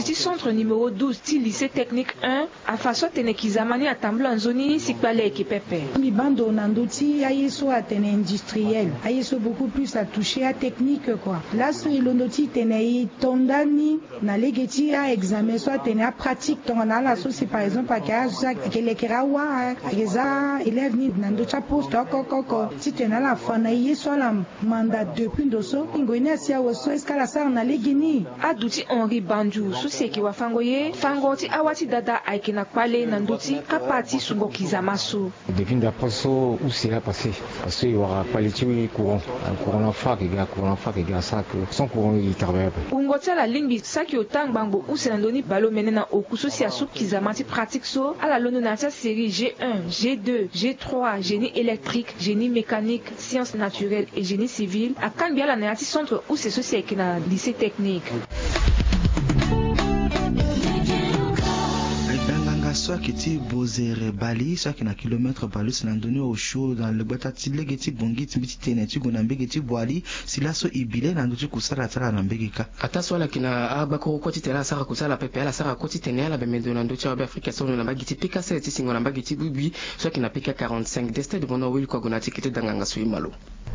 ti centre numéro 12 ti lycée technique 1 afaso tene kizamani atamblo nzoni sikpale ki pepe. Mi bando nandoti ayeso atene industriel, ayeso beaucoup plus à toucher à technique quoi. Là sur ilondoti tene tondani na legeti a examen so atene a pratique tongana la so si par exemple à kaza kelekerawa ageza élève ni nandocha poste kokoko si tene la fana yeso la mandat depuis doso ingoni asia woso eskala sa na legini aduti Henri Banju suseki wa fangoye fangoti awati dada aikina kwale nanduti kapati sungo kizamaso. Devine d'après ça où c'est là passé parce qu'il y aura qualité courant un courant en fac ça que sans courant il travaille pas. Ungota la lingbi saki otang bango usenandoni balo menena okuso si asu kizamati pratique so ala lono na série G1, G2, G3, génie électrique, génie mécanique, sciences naturelles et génie civil à Kanbia la néati centre où c'est ceci qui na lycée technique. Soit qui est Bozere Bali, soit qui na kilomètre Bali, c'est donné au show dans le batati legeti bongi tibiti tenetu gonambege ti boali, si la so ibile na ndotu kusala tala na mbegeka. Ata swala kina abako koti tela sara kusala pepe ala sara koti tenela be medo na ndotu ba Afrika so na bagiti pika sa ti singo na bagiti bibi, soit qui na pika 45 destin de bono wil ko gona tikete danganga so imalo.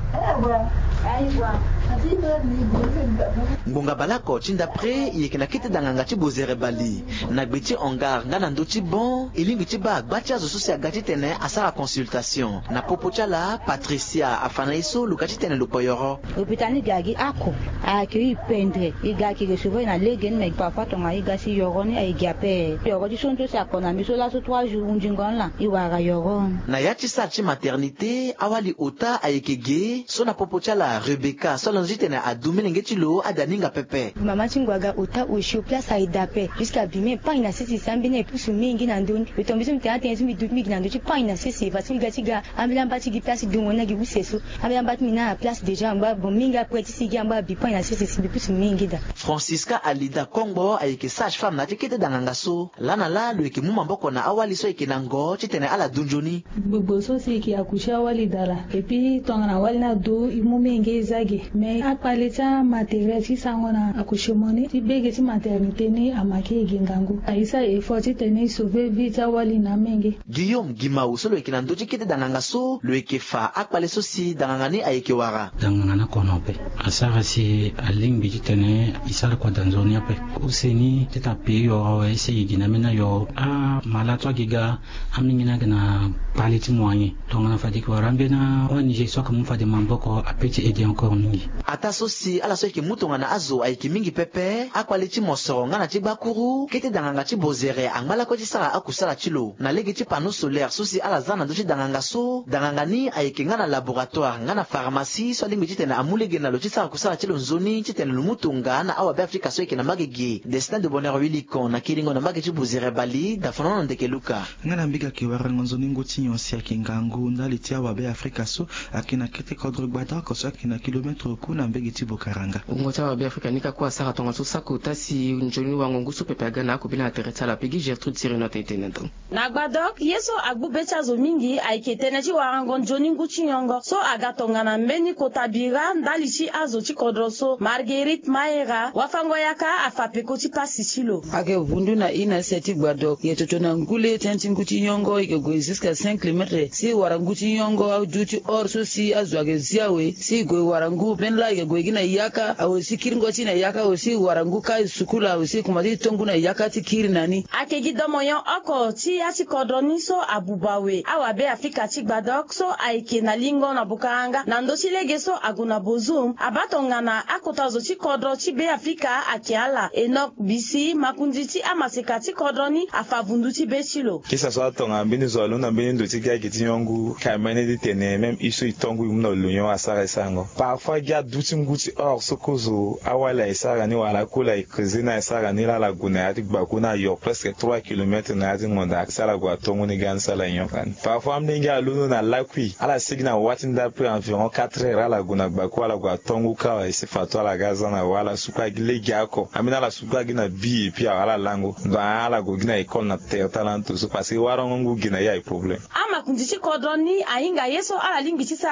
Ngonga balako chinda pre yekena kete danganga ti Bozere Bali na gbeti ongar ngana ndoti bon ilingi ti ba gbati azo sosi agati tene asara consultation na popocha la Patricia afana iso lukati tene lopoyoro hôpital gagi ako aki pendre igaki recevoir na legen me papa tonga igasi yoroni ay gape yoro di sonto sa kona miso la so 3 jours ndingon la iwara yoron na yati sa ti maternité awali ota ayekege so na popocha la Rebecca so lonji tene adumine ngeti lo adaninga pepe mama chingwaga ota ushi place ay dape jusqu'à bime pa ina sisi sambine pusu mingi na ndoni bitombiso mtata yenzu midut mingi na ndochi pa ina sisi parce que gatiga ambulamba ti gi place dungona gi useso ambulamba mina place déjà amba bon minga preti sigi amba bi pa ina sisi bi pusu mingi da Francisca Alida Kongo ayeke sage femme na tikete danganga so lana la lo yeke muma mboko na awali so yeke nango titene ala dunjoni boso si ki akusha awali dala et puis tongana awali na do imumingi zagi mais apaleta matériel ti sangona akushemoni ti bege ti maternité ni amaki gingangu aisa effort ti tene sauver vita wali na mingi Guillaume Gimau so lo yeke na ndochi kete danganga so lo yeke fa akpale so si danganga ni ayeke wara danganga na konope asara si alingi ti tene isala kwa danzoni ape useni teta pe yo ese yigina mena yo a malato giga amingina gana pali ti moyen donc na fadi ko rambe na oni je so comme fadi mamboko apeti aider encore mingi ata so si ala so yeke mutonga na azo ayeke mingi pepe akpale ti mosoro ngana ti bakuru kete danganga ti Bozere angmala ko ti sara akusala ti lo na lege ti panneau solaire so si ala za na ndochi danganga so danganga ni ayeke nga na laboratoire nga na pharmacie so alingbi ti tene amulege na lo ti sara kusala ti lo nzoni ti tene lo mutonga na awa be Afrika so yeke na magege destin de bonheur wiliko na kilingo na mage ti Bozere Bali da fono na ndeke luka nga na mbiga ke warango nzoni ngoti nyonsi yake ngangu ndali ti awa be Afrika so akina kete kodro gbada ko so akina kilometre ku na mbege ti Bokaranga ngota awa be Afrika nika kwa sara tonga so sako tasi njoni wango ngusu pepe agana ko bina teresa la pigi Gertrude Sirino tetenento na gbadok yeso agbu becha zo mingi aiketene ti warango njoni nguchi nyongo so agatonga na mbeni kotabira ndali ti azo ti kodroso Marguerite Maera wafango yaka afapeko ti pasi chilo ake vundu na ina seti gbadok yetoto na ngule tenti nguchi nyongo ike go jusqu'à 5 km si waranguchi nyongo au duti orso si azo age ziawe si go warangu benla ike go igina yaka au si kiringo ti na yaka au si warangu kai sukula au si kumati tongu na yaka ti kiri nani ake gidomoyon oko ti ati kodroni so abubawe awa be Afrika ti gbadok so aike na lingo na Bokaranga na ndosi lege so aguna bozum abatonga na akota zo ti kodro ti be Afrika akiala Enoch Bisi makundi ti amaseka ti kodroni afavundu ti be chilo kisa so atonga mbini zo aluna mbini ndo ti gya giti nyongu kamene di tene même iso itongu imna lunyo asara isango parfois gya duti nguti or sokozo awala isara ni wala kula ikrezina isara ni la laguna ati gbakuna yo presque 3 km na ati ngonda sala gwa tongu ni gan sala nyokan parfois amninga alunu na lakwi ala signa watinda pre environ 4 heures ala guna gbakwa ala gwa tongu ka isi fatwa la gaza na wala suka gile gyako amina la suka gina bi pia ala lango ndo ala go gina école na terre talento so parce que warongo gina ya problème ama kundi ti kodroni ainga yeso ala lingi ti sara pepe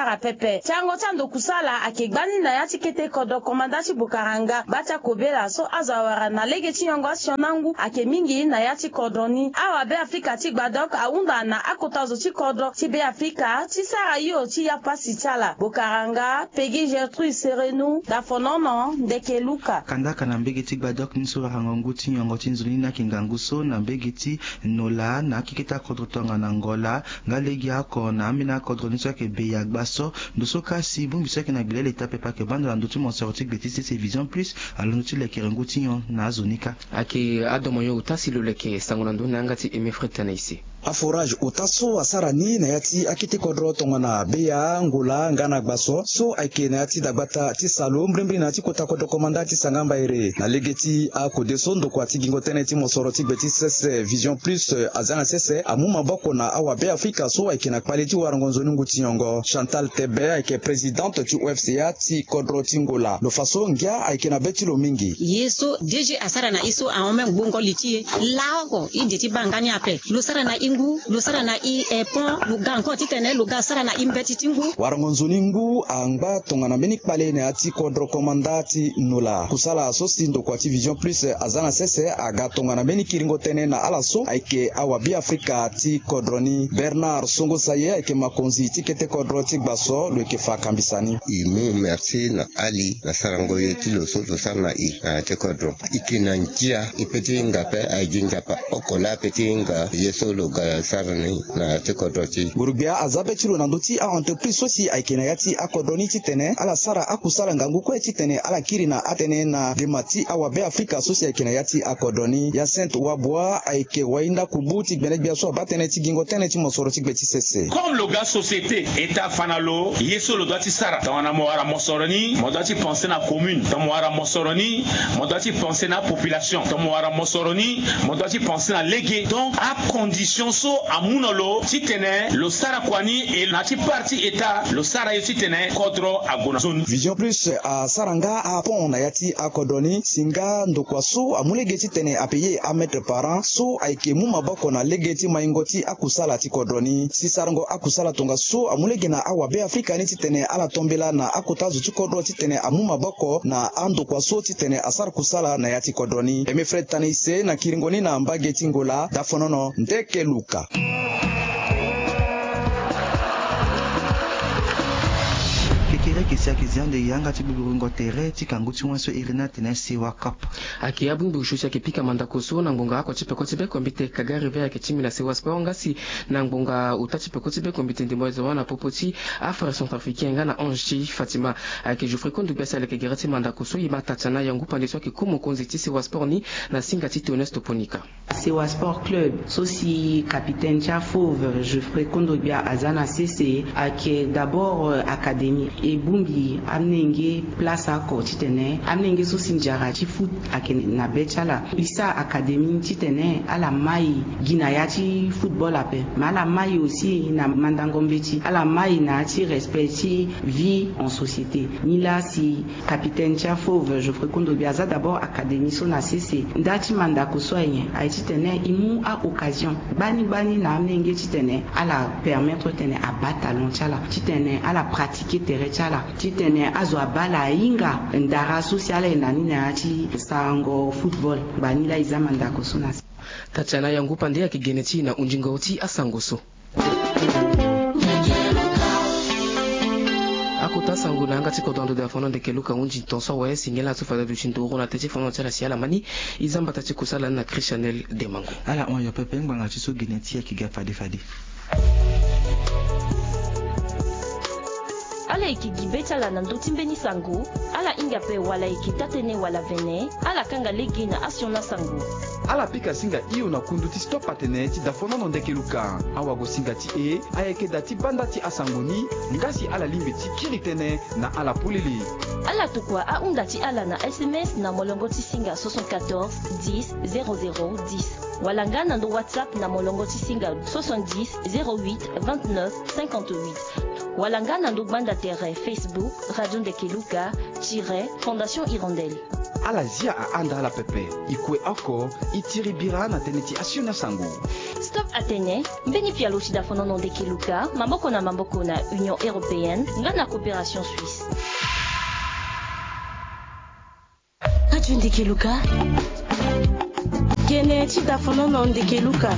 ape chango chando kusala akegbani na yati kete kodo komandati bukaranga bacha kobela so azawara na lege chinyongo asionangu ake mingi na yati kodoni awa be Afrika ti gbadok aunda na akotazo ti kodro ti be Afrika ti sara yo ti ya pasi chala bukaranga Peggy Gertrude Serenu da fonono ndeke luka kandaka na mbege ti gbadok niso warangongu ti nyongo ti nzuni na kingangu so na mbege ti nola na kiketa kodro tonga na ngola ngalegi ako na amina kodro niso ke beya gbaso ndoso kasi bumbi so ke na bilele tape pa ke bando ando ti monsoro ti gbeti ti vision plus alono ti leke rengo ti nyon na zonika ake adomo yo utasi lo leke sango ndo nanga ti emefretana isi a forage utaso asarani na yati akite kodro tongana beya ngula ngana gbaso so aike na yati dagbata ti salo mbrembri na yati kota kodro komanda ti sangamba ere na legeti a kodeso ndoko ati gingo tene ti mosoro ti gbeti sese vision plus azana sese amu maboko na awa be Afrika so aike na kpale ti warango nzoni ngu ti nyongo Chantal Tebe aike presidente ti UFCA ti kodro ti ngola lo faso ngia aike na beti lo mingi yeso DG asara na iso a ome ngbongo liti lago ide ti bangani ape lo sara na ingu lo sara na i pont lo ganko ti tene lo ga sara na imbeti tingu warango nzoni ngu angba tongana beni kpale na ati kodro komanda ti nola kusala so sindo kwa ti vision plus azana sese aga tongana beni kiringo tene na ala so aike awa bi Afrika ti kodroni Bernard Songo Saye aike makonzi ti kete kodro ti gbaso lo ke fa kambisani imu merci na ali na sarango ye ti lo so sara na i na te kodro ikina njia ipeti ngape ajinga pa okola peti nga yeso lo ga sara na te kodro ti burubia azabe ti lo na ndo ti a entreprise sosi aike na yati akodroni ti tene ala sara akusala ngangu ko ti tene ala kiri na atene na demati awa be Afrika sosi aike na yati akodroni ya Saint Wabwa aike wainda kubu ti gbene gbia so batene ti gingo tene ti mosoro ti gbeti sese comme le gars société état fanalo yeso lo doit ti sara tongana mo ara mosoroni mo doit ti penser na commune to mo ara mosoroni mo doit ti penser na population to mo ara mosoroni mo doit ti penser na légué donc à condition so amunolo ti tene lo sara kwani et na ti parti état lo sara yo ti tene kodro agona zone vision plus a saranga a pon na yati akodroni singa ndokwa so amulege ti tene apeye a mettre parent so aike mu maboko na lege ti maingo ti akusala ti kodroni si sarango akusala tonga so amulege na awa be Afrika ni ti tene ala tombela na akotazo ti kodro ti tene amu maboko na andokwa so ti tene asar kusala na yati kodroni emefred tanise na kiringoni na mbage ti ngola da fonono ndeke luka kesi akiziande yanga ti buburingo tere ti kangu ti wanso irina tene sewa cup aki abundu shusi aki pika mandako so na ngbonga ako tipeko tibe kombite kagari ve aki timi na sewa sport ngasi na ngbonga uta tipeko tibe kombite ndimo ezo wana popoti afra centrafricain nga na Ange Fatima aki Geoffrey Kondu besa leke gerati mandako so yima tatana yangu pande so aki kumo konzi ti sewa sport ni na singa ti Honesto Ponika sewa sport club so si capitaine cha fauve Geoffrey Kondu bia azana CC aki d'abord académie et bumbi amnenge place ako titene amnenge so sinjara ti foot akene na bechala isa académie titene ala mai gina ya ti football ape mais ala mai aussi na mandangombeti ala mai na ti respect ti vie en société ni là si capitaine cha fauve Geoffrey Kondu biaza d'abord académie so na CC ndati mandako so yen ai titene imu a occasion bani na amnenge titene ala permettre tene a batalon chala titene ala pratiquer terrain chala titene azo abala inga ndara sociale nani na ati sango football banila izamanda kosuna tachana yangu pande ya kigeneti na unjingoti asangoso akota sangu na ngati ko dondo da fono de keluka unji tonso wa singela tu fada du chinto na tete fono tala siala mani izamba tati kusala na Christianel de Mango ala on yo pepe nganga ti so geneti ya kiga fade ala ikigibecha la nandoti mbeni sangu ala inga pe wala ikitatene wala vene ala kanga legi na asiona sangu ala pika singa iyo na kundu ti stop patene ti dafona no ndeke luka awa go singa ti ayeke da ti banda ti asangoni ngasi ala limbe ti kiri tene na ala pulili ala tukua a unda ti ala na SMS na molongo ti singa 74 10 00 10 wala nga na ndo WhatsApp na molongo ti singa 70 08 29 58 wala nga na ndo banda terre Facebook Radio Ndeke Luka / Fondation Hirondelle. ala zia aanda ala pepe ikue oko itiribira na tene ti asiona sango. Stop Atene mbeni pia loshi da fono non deke luka mamboko na Union Européenne nga na coopération suisse. Radio ndeke luka kene ti da fono non deke luka.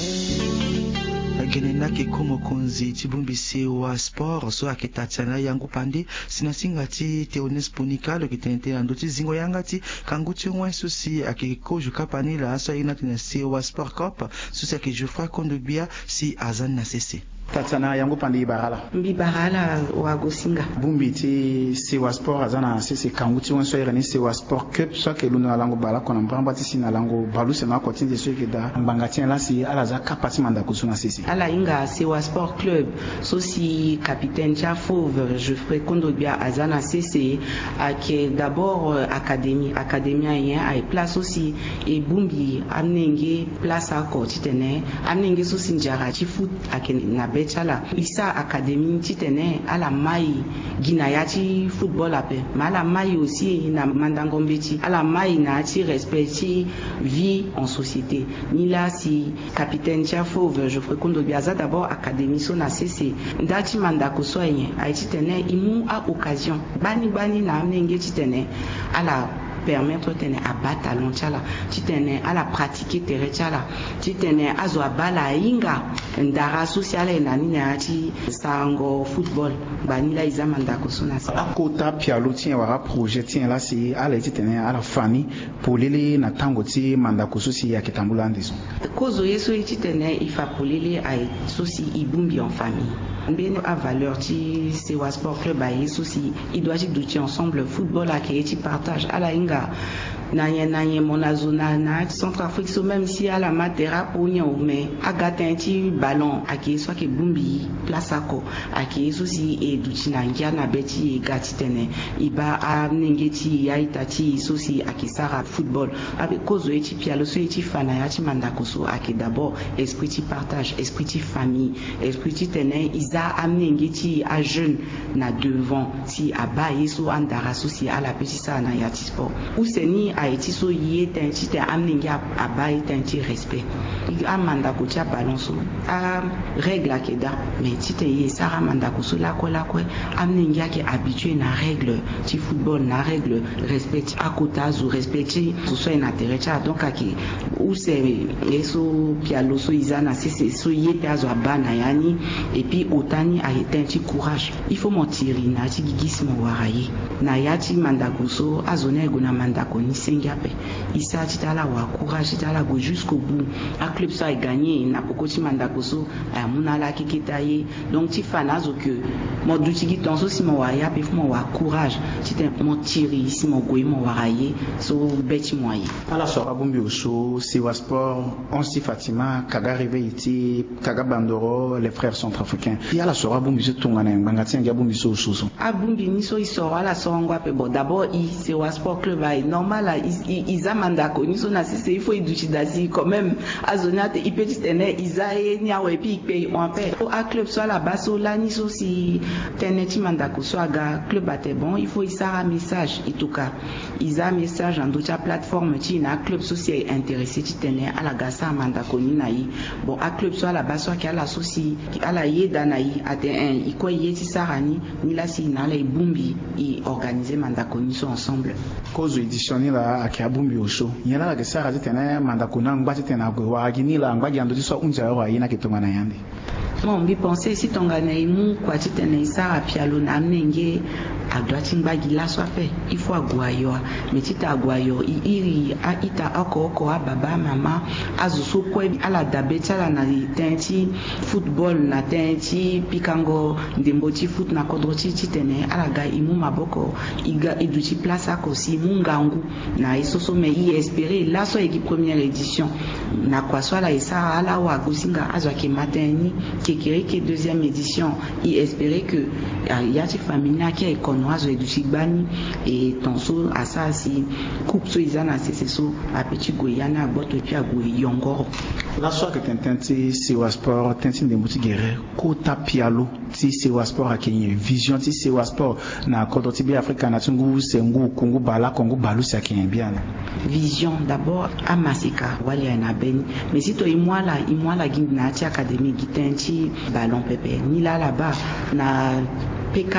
Genena ke komo konzi chibumbisi wa sport so akitatiana yangu pande sinasinga ti Teones Punika lo kitente ando ti zingo yanga ti kanguti ngwa susi akikoju kapani la so ina tinasi wa sport cup susi akijufra kondobia si azan na sese tatsana yango pandi barala mbibarala wa gosinga bumbi ti sewa sport azana sese kanguti won soyere ni sewa sport cup so ke luna lango bala kona mbamba ti sina lango balu sena ko tinje so ke da mbanga tien la si ala za kapati manda kusuna sese ala inga sewa sport club so si capitaine cha fauve je ferai kondobia azana sese ake d'abord académie yen ay place aussi et bumbi amnenge place ko titene amnenge so sinjara ti foot ake na chala isa académie titene ala mai ginaya ti football ape ma ala mai aussi na mandangombeti ala mai na ti respect ti vie en société ni la si capitaine tia fauve je ferai biaza d'abord académie so na cc ndati mandako so yen ay titene imu a occasion bani na amnenge titene ala permettre tene a batalon chala titene ala pratiquer terre chala titene azo abala inga ndara sociale na nini ati sango football bani la izamanda ko sona akota pialo tien wa projet tien la si ala titene ala fani polele na tango ti mandako sosi ya kitambula ndiso kozo yeso titene ifa polele ay sosi ibumbi en famille bien à valeur ti sewa sport club a yeso si il doit être ensemble football a qui partage à la inga nanye mona zona na Centrafrique so même si à la matera pour nyo mais agata ti ballon aki so ke bumbi place ako aki so si e duti na ngia na beti e gati tene iba a ningeti ya itati so si aki sara football avec cause e ti pialo so e ti fana ya ti mandako so aki d'abord esprit ti partage esprit ti famille esprit ti tene iza amnengeti a jeune na devant si aba yeso andara so si ala petit ça na ya ti sport ou seni a eti so yé tenti te amningi a bayi tenti respect a mandako tia balonso a règle a keda mais ti te yé sara mandako so lako amningi a ke habitué na règle ti football na règle respect a kota zo respect ti so na terre tia donc a ke ou se yeso pialo so izana c'est so yé te azo abana yani et puis otani a tenti courage il faut montiri na ti gigismo waraye na yati mandako so azone guna mandako ni sengape isa titala wa courage titala go jusqu'au bout a club ça a gagné na pokoti mandako so a munala kikitaye donc ti fanazo que moduti gi tonso si mo wa ya pe mo wa courage tite mo tiri si mo goyi mo waraye so beti moye ala sora bumbi so sewa sport on si Fatima kaga arrivé iti kaga bandoro les frères centrafricains y ala sora bumbi so tongana nganga tianga bumbi so a bumbi ni so isora la so ngwa pe bon d'abord i sewa sport club ay normal iza mandako ni so na sisi il faut iduchi dasi quand même azonate ipeti tene iza ni awe pi pe on paie a club so la baso la ni so si tene ti mandako so aga club ate bon il faut isara message ituka iza message ando cha plateforme ti na club so si intéressé ti tene ala gasa mandako ni na yi bon a club so la baso ki ala so si ala yeda na yi ate un iko yeti sara ni la si na la bumbi i organiser mandako ni so ensemble cause éditionner la aki abumbi osho yela la gesara tena mandako na ngba tena go wa gini la ngba jando so unja wa yina kitonga na yande mon bi penser si tonga na imu kwa tena isara pialo na mnenge a droite ngba la so fait il faut agwayo mais tita agwayo iri a ita oko a baba mama azuso kwe ala dabeta la na tenti football na tenti pikango ndemboti foot na kodroti tene ala ga imu maboko iga eduti place akosi mungangu na isoso me i espérer la so équipe première édition na kwa so la isa ala wa gosinga azwa ke mateni kekere ke deuxième édition i espérer que yati famille qui est konoazo eduti gbani et tonso asasi coupe so izana c'est so a petit goyana boto puis a goy yongoro la soa que tenti Sewa Sport tenti de muti guerre kota pialo ti Sewa Sport akenye vision ti Sewa Sport na kodo ti bi Afrika na tungu sengu kungu bala kongu balu sa kenye bien vision d'abord à Masika wali na ben mais si to imwala gindina ti académie gitenti ballon pepe ni là-bas na PK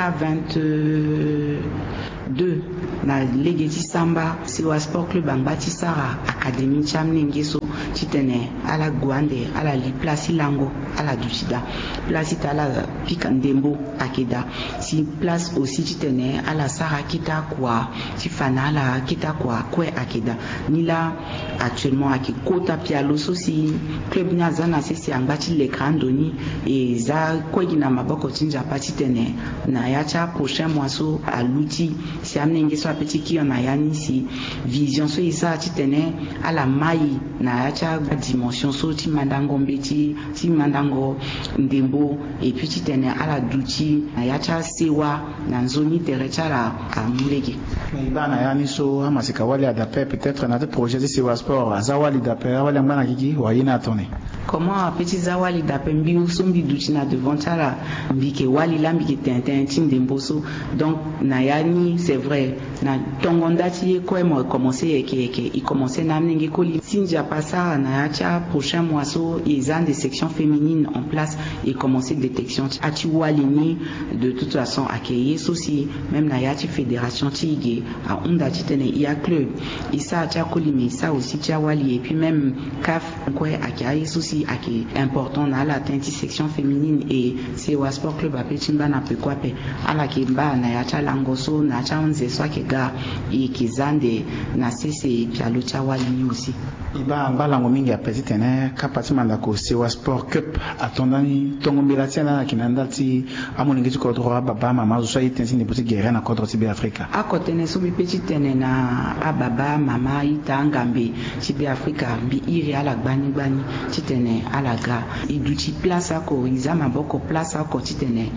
22 na Legeti Samba Sewa Sport Club Bangati Sara Académie Chamnengeso Titene ala Guande ala li place Lango ala Duchida place ala Pikandembo Akeda si place aussi Titene ala Sara Kita kwa Tifana ala Kita kwa Kwe Akeda Nila actuellement aki Kota Pialo si club Nyazana sisi angati l'écran doni et za Kwe gina maboko tinja patitene na yacha prochain mois à l'outil si amnengeso petit qui en a yani si vision so isa titene à la maille na yacha dimension so ti mandango mbeti ti mandango ndembo et puis titene à la duti na yacha sewa na nzoni terecha la amulege mais bana yani so amasika wali adapter peut-être na projet de Sewa Sport azawali daper wali ngana kiki wayina atone comment petit zawali daper mbi sombi duti na devant tala mbike wali lambike tintin tim demboso donc na yani c'est vrai na tongondati ko mo commencer que il commencer na mningi ko li sinja passa na acha prochain mois so ils ont des sections féminines en place et commencer détection ati walini de toute façon accueillir aussi même na yati fédération tige a onda titene ia club isa acha ko li mais ça aussi tia wali et puis même CAF ko accueillir aussi aki important na la tenti section féminine et Sewa Sport Club a petimba na pe kwa pe ala kimba na yacha langoso na cha nze so ga ikizande na sisi pialo cha wali aussi iba ngala ngomingi apeti ne kapati mandako Sewa Sport Cup atondani tongo milatiana na kinanda ti amoningi ko droit baba mama so itensi ni buti guerre na contre tibi Afrika akotene so bi petit tene na ababa mama itangambe tibi Afrika bi iri ala gbani titene ala ga iduti place ako izama boko place ako titene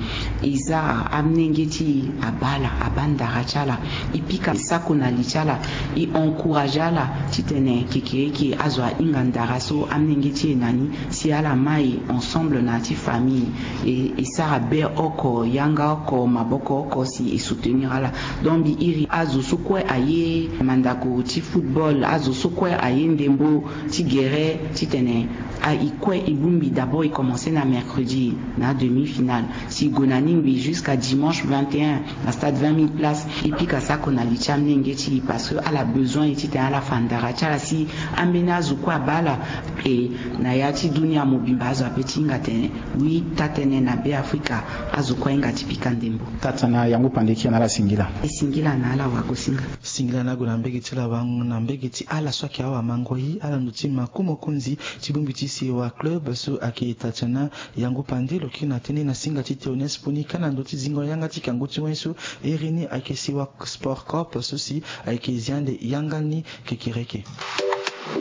iza amnengeti abala abanda rachala ipika sako na lichala i encourageala titene kikiriki azwa ingandara so amnengeti nani si ala mai ensemble na ti famille et sara be oko yanga oko maboko oko si et soutenir ala donc bi iri azu sukwe aye mandako ti football azu sukwe aye ndembo ti guerre titene a ikwe ibumbi d'abord il commençait na mercredi na demi-finale si gonaningbi jusqu'à dimanche 21 na stade 20 000 places et puis kasa kona licham nengeti parce que elle a besoin et tita la fandara chala si ambena zukwa bala et na yati dunia mobimba azo apetinga tene oui tatene na be Afrika azukwa inga tipika ndembo tatana yangu pandeki na la singila na ala wakosinga singila na gona mbegeti la bangu na mbegeti ala swaki awa mangoi ala nutima kumo kunzi chibumbiti Sewa Club so akitatana yangu pande lokina tene na singa tite onespo ni kana ndoti zingo yanga tikanguti wenso erini ake Sewa Sport Corp ceci avec les yangani kekireke.